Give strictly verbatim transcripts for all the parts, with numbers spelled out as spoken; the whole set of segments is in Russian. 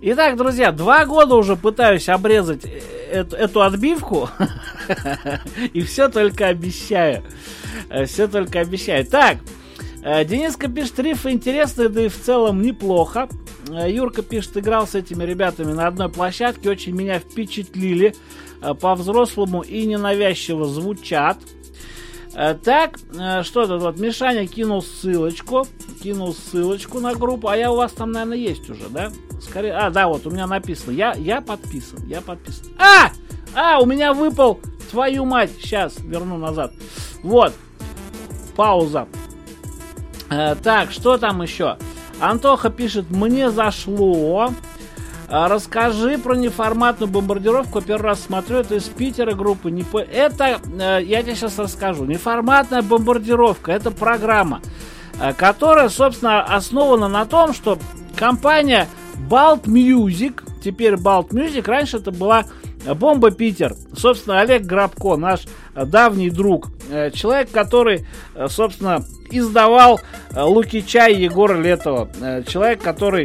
Итак, друзья, два года уже пытаюсь обрезать эту, эту отбивку, и все только обещаю. Все только обещаю. Так, Дениска пишет, рифы интересные, да и в целом неплохо. Юрка пишет, играл с этими ребятами на одной площадке, очень меня впечатлили, по-взрослому и ненавязчиво звучат. Так, что тут вот, Мишаня кинул ссылочку, кинул ссылочку на группу, а я у вас там, наверное, есть уже, да? Скорее, а, да, вот у меня написано, я, я подписан, я подписан. А! А, у меня выпал, твою мать, сейчас верну назад. Вот, пауза. Так, что там еще? Антоха пишет, мне зашло. Расскажи про неформатную бомбардировку. Первый раз смотрю, это из Питера группы. Не по... Это, я тебе сейчас расскажу. Неформатная бомбардировка, это программа, которая, собственно, основана на том, что компания Balt Music, теперь Balt Music, раньше это была Бомба Питер. Собственно, Олег Грабко, наш давний друг. Человек, который, собственно, издавал Лукича и Егора Летова. Человек, который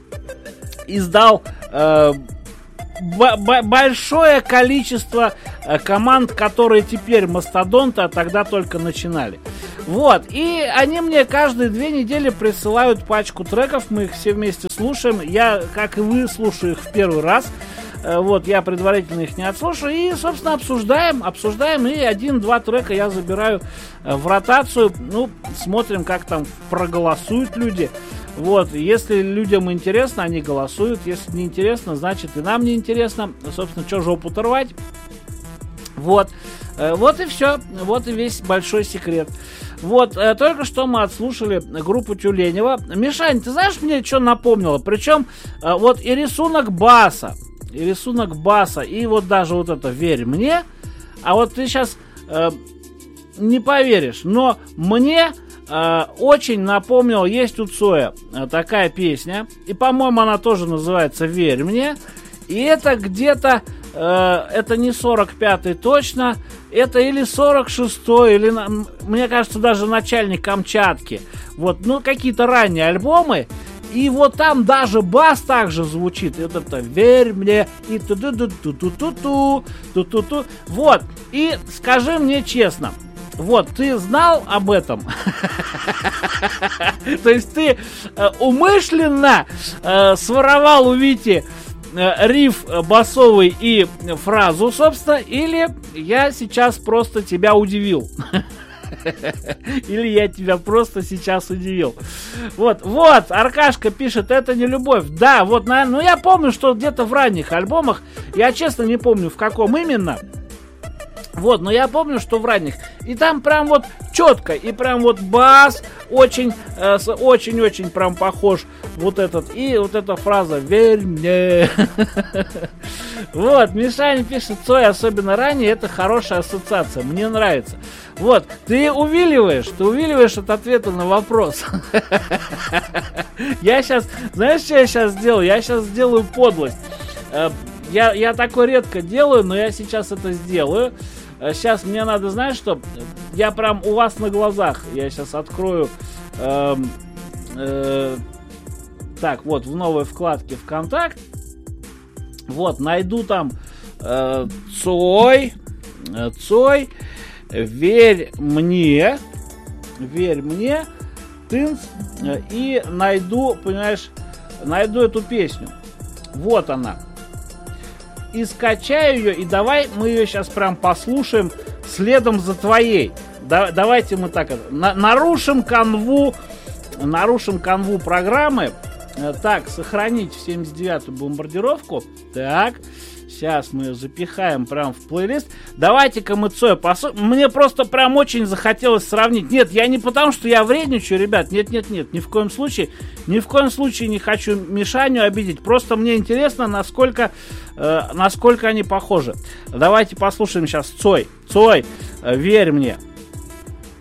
издал э, б- б- большое количество э, команд, которые теперь мастодонты, а тогда только начинали. Вот, и они мне каждые две недели присылают пачку треков, мы их все вместе слушаем. Я, как и вы, слушаю их в первый раз. Э, вот, я предварительно их не отслушаю. И, собственно, обсуждаем, обсуждаем. И один-два трека я забираю э, в ротацию. Ну, смотрим, как там проголосуют люди. Вот, если людям интересно, они голосуют. Если не интересно, значит и нам не интересно. Собственно, что жопу-то рвать? Вот, вот и все. Вот и весь большой секрет. Вот, только что мы отслушали группу Тюленева. Мишань, ты знаешь, мне что напомнило? Причем, вот и рисунок баса, и рисунок баса, и вот даже вот это «Верь мне». А вот ты сейчас э, не поверишь, но мне... Uh, очень напомнил, есть у Цоя uh, такая песня, и, по-моему, она тоже называется «Верь мне», и это где-то, uh, это не сорок пятый точно, это или сорок шестой, или, мне кажется, даже «Начальник Камчатки», вот, ну, какие-то ранние альбомы, и вот там даже бас также звучит, и вот это «Верь мне», и ту-ду-ду-ту-ту-ту-ту, ту-ту-ту, вот, и скажи мне честно, вот, ты знал об этом? То есть ты э, умышленно э, своровал у Вити э, риф басовый и фразу, собственно, или я сейчас просто тебя удивил? Или я тебя просто сейчас удивил? Вот, вот, Аркашка пишет, это не любовь. Да, вот, наверное, ну я помню, что где-то в ранних альбомах, я честно не помню, в каком именно. Вот, но я помню, что в ранних. И там прям вот четко, и прям вот бас очень, э, очень-очень прям похож вот этот. И вот эта фраза «Верь мне». Вот, Мишаня пишет, Цой, особенно ранее, это хорошая ассоциация, мне нравится. Вот, ты увиливаешь, ты увиливаешь от ответа на вопрос. Я сейчас, знаешь, что я сейчас сделаю? Я сейчас сделаю подлость. Я, я такое редко делаю, но я сейчас это сделаю. Сейчас мне надо, знаешь что? Я прям у вас на глазах. Я сейчас открою. Э, э, так, вот в новой вкладке ВКонтакт. Вот, найду там э, Цой. Э, Цой. Верь мне. Верь мне. Тынц. Э, и найду, понимаешь, найду эту песню. Вот она. И скачаю ее, и давай мы ее сейчас прям послушаем следом за твоей. Да, давайте мы так на, нарушим канву, нарушим канву программы. Так, сохранить в семьдесят девятую бомбардировку. Так, сейчас мы ее запихаем прям в плейлист. Давайте-ка мы Цоя послушаем. Мне просто прям очень захотелось сравнить. Нет, я не потому, что я вредничаю, ребят. Нет, нет, нет, ни в коем случае. Ни в коем случае не хочу Мишаню обидеть. Просто мне интересно, насколько, э, насколько они похожи. Давайте послушаем сейчас Цой. Цой, э, верь мне.